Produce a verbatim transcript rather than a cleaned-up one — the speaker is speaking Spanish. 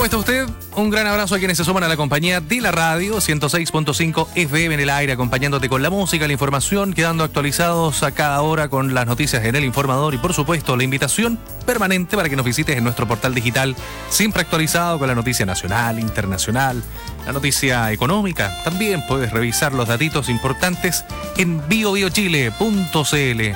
¿Cómo está usted? Un gran abrazo a quienes se suman a la compañía de la radio, ciento seis punto cinco F M en el aire, acompañándote con la música, la información, quedando actualizados a cada hora con las noticias en El Informador y, por supuesto, la invitación permanente para que nos visites en nuestro portal digital, siempre actualizado con la noticia nacional, internacional, la noticia económica. También puedes revisar los datitos importantes en bio bio chile punto c l.